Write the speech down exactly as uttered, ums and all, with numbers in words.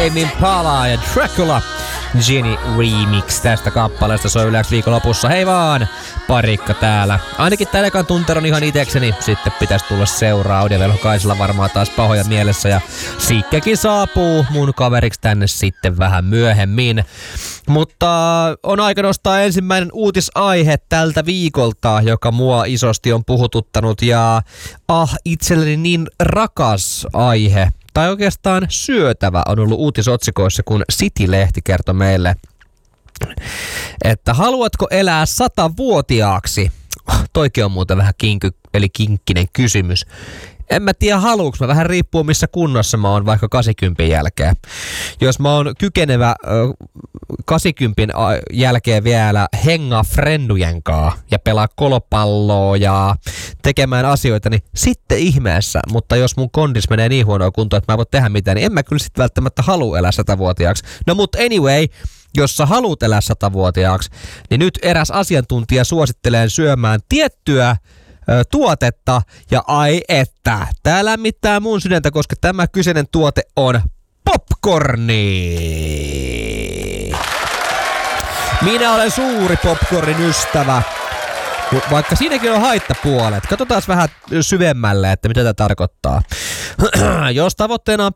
Tame Impala ja Dracula Jenny Remix tästä kappaleesta soi yleensä viikonlopussa. Hei vaan! Parikka täällä. Ainakin tää ekan tunteron ihan itekseni. Sitten pitäisi tulla seuraa. Audivelhokaisella varmaan taas pahoja mielessä. Ja Sikkekin saapuu mun kaveriksi tänne sitten vähän myöhemmin. Mutta on aika nostaa ensimmäinen uutisaihe tältä viikolta, joka mua isosti on puhututtanut. Ja ah, itselleni niin rakas aihe. Tai oikeastaan syötävä on ollut uutisotsikoissa, kun City-lehti kertoi meille, että haluatko elää satavuotiaaksi? Toikin on muuten vähän kinky, eli kinkkinen kysymys. En mä tiedä haluuks mä, vähän riippuu missä kunnossa mä oon vaikka kahdeksankymmentä jälkeen. Jos mä oon kykenevä äh, kahdeksankymmentä jälkeen vielä hengaa frendujen kaa ja pelaa kolopalloa ja tekemään asioita, niin sitten ihmeessä. Mutta jos mun kondis menee niin huonoa kuntoon, että mä en voi tehdä mitään, niin en mä kyllä sit välttämättä halua elää satavuotiaaksi. No mut anyway, jos sä haluut elää satavuotiaaksi, niin nyt eräs asiantuntija suosittelee syömään tiettyä tuotetta, ja ai että, tää lämmittää mun sydäntä, koska tämä kyseinen tuote on popcorni. Minä olen suuri popcornin ystävä, vaikka siinäkin on haittapuolet. Katsotaan vähän syvemmälle, että mitä tämä tarkoittaa. Jos tavoitteena on